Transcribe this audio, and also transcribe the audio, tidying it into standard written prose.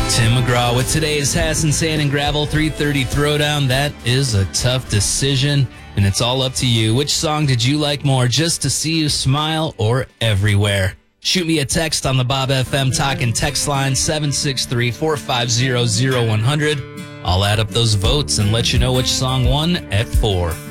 Tim McGraw with today's Hassan Sand and Gravel 330 Throwdown. That is a tough decision, and it's all up to you. Which song did you like more, Just to See You Smile or Everywhere? Shoot me a text on the Bob FM Talkin' text line 763-450-0100. I'll add up those votes and let you know which song won at 4.